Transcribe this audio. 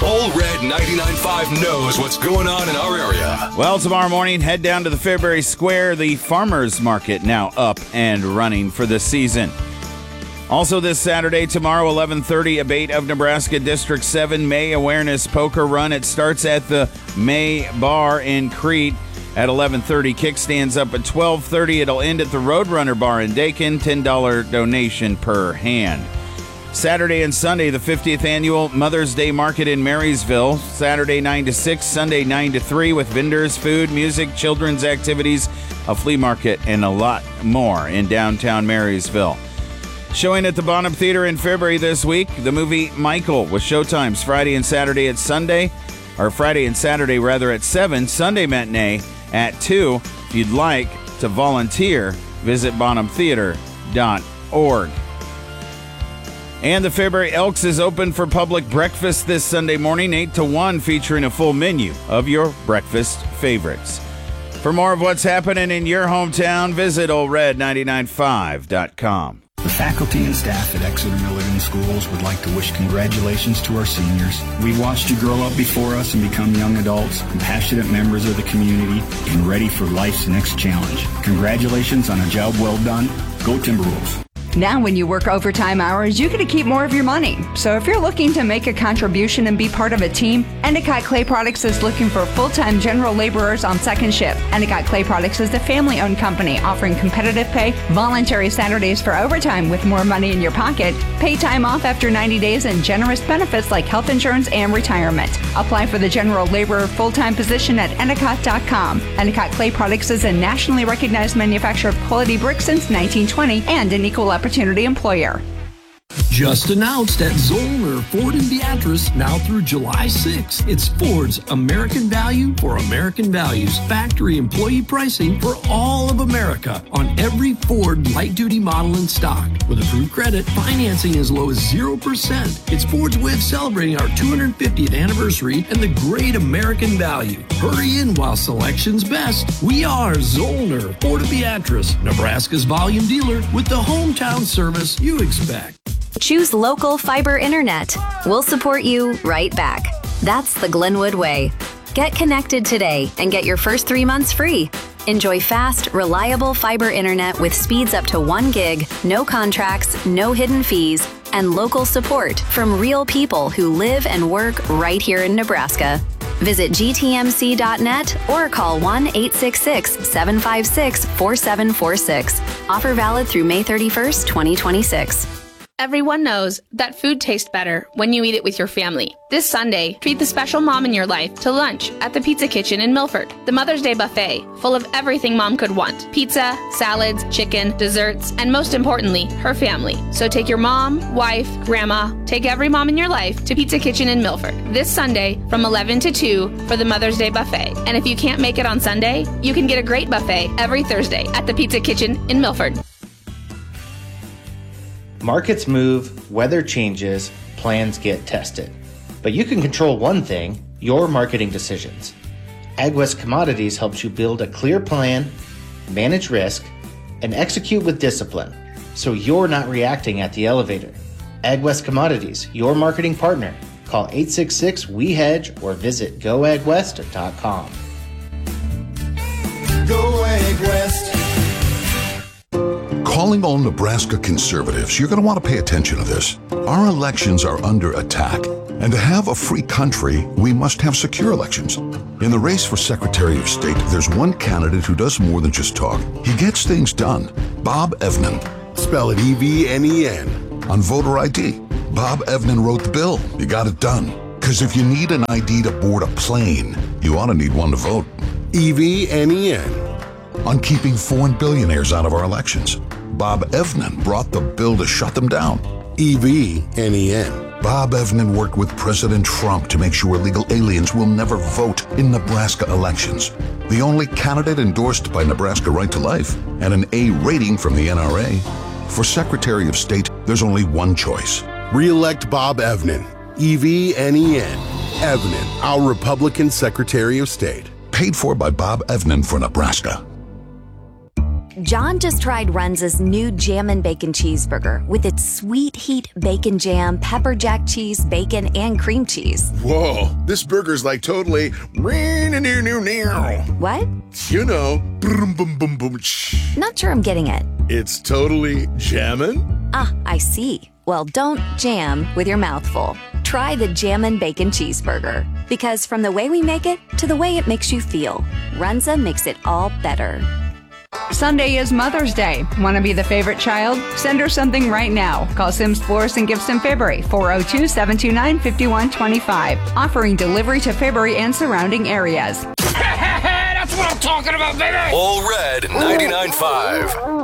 Old Red 99.5 knows what's going on in our area. Well, tomorrow morning, head down to the Fairbury Square. The Farmers Market now up and running for the season. Also this Saturday, tomorrow, 11:30, Abate of Nebraska District 7 May Awareness Poker Run. It starts at the May Bar in Crete at 11:30. Kickstands up at 12:30. It'll end at the Roadrunner Bar in Dakin. $10 donation per hand. Saturday and Sunday, the 50th Annual Mother's Day Market in Marysville. Saturday 9 to 6, Sunday 9 to 3 with vendors, food, music, children's activities, a flea market, and a lot more in downtown Marysville. Showing at the Bonham Theater in Fairbury this week, the movie Michael with showtimes Friday and Saturday at Saturday at 7, Sunday matinee at 2. If you'd like to volunteer, visit bonhamtheater.org. And the Fairbury Elks is open for public breakfast this Sunday morning, 8 to 1, featuring a full menu of your breakfast favorites. For more of what's happening in your hometown, visit oldred995.com. The faculty and staff at Exeter Milligan Schools would like to wish congratulations to our seniors. We watched you grow up before us and become young adults, compassionate members of the community, and ready for life's next challenge. Congratulations on a job well done. Go Timberwolves. Now when you work overtime hours, you get to keep more of your money. So if you're looking to make a contribution and be part of a team, Endicott Clay Products is looking for full-time general laborers on second shift. Endicott Clay Products is a family-owned company offering competitive pay, voluntary Saturdays for overtime with more money in your pocket, pay time off after 90 days, and generous benefits like health insurance and retirement. Apply for the general laborer full-time position at Endicott.com. Endicott Clay Products is a nationally recognized manufacturer of quality bricks since 1920 and an equal opportunity employer. Just announced at Zollner Ford in Beatrice, now through July 6th. It's Ford's American Value for American Values. Factory employee pricing for all of America on every Ford light-duty model in stock. With approved credit, financing as low as 0%. It's Ford's way of celebrating our 250th anniversary and the great American value. Hurry in while selection's best. We are Zollner Ford of Beatrice, Nebraska's volume dealer with the hometown service you expect. Choose local fiber internet. We'll support you right back. That's the Glenwood way. Get connected today and get your first 3 months free. Enjoy fast, reliable fiber internet with speeds up to 1 gig, no contracts, no hidden fees, and local support from real people who live and work right here in Nebraska. Visit gtmc.net or call 1-866-756-4746. Offer valid through May 31st, 2026. Everyone knows that food tastes better when you eat it with your family. This Sunday, treat the special mom in your life to lunch at the Pizza Kitchen in Milford. The Mother's Day buffet, full of everything mom could want. Pizza, salads, chicken, desserts, and most importantly, her family. So take your mom, wife, grandma, take every mom in your life to Pizza Kitchen in Milford this Sunday from 11 to 2 for the Mother's Day buffet. And if you can't make it on Sunday, you can get a great buffet every Thursday at the Pizza Kitchen in Milford. Markets move, weather changes, plans get tested. But you can control one thing, your marketing decisions. AgWest Commodities helps you build a clear plan, manage risk, and execute with discipline, so you're not reacting at the elevator. AgWest Commodities, your marketing partner. Call 866-WE-HEDGE or visit goagwest.com. Go AgWest. Calling all Nebraska conservatives, you're going to want to pay attention to this. Our elections are under attack, and to have a free country, we must have secure elections. In the race for Secretary of State, there's one candidate who does more than just talk. He gets things done. Bob Evnen. Spell it E-V-N-E-N. On voter ID, Bob Evnen wrote the bill. You got it done. Because if you need an ID to board a plane, you ought to need one to vote. E-V-N-E-N. On keeping foreign billionaires out of our elections, Bob Evnen brought the bill to shut them down. E-V-N-E-N. Bob Evnen worked with President Trump to make sure illegal aliens will never vote in Nebraska elections. The only candidate endorsed by Nebraska Right to Life and an A rating from the NRA. For Secretary of State, there's only one choice. Re-elect Bob Evnen. E-V-N-E-N. Evnen, our Republican Secretary of State. Paid for by Bob Evnen for Nebraska. John just tried Runza's new Jammin' Bacon Cheeseburger with its sweet heat bacon jam, pepper jack cheese, bacon, and cream cheese. Whoa, this burger's like totally... What? You know, boom, boom, boom, boom. Not sure I'm getting it. It's totally jammin'? Ah, I see. Well, don't jam with your mouth full. Try the Jammin' Bacon Cheeseburger. Because from the way we make it to the way it makes you feel, Runza makes it all better. Sunday is Mother's Day. Want to be the favorite child? Send her something right now. Call Sims Florist and Gifts in Fairbury, 402-729-5125. Offering delivery to Fairbury and surrounding areas. That's what I'm talking about, baby! All Red 99.5.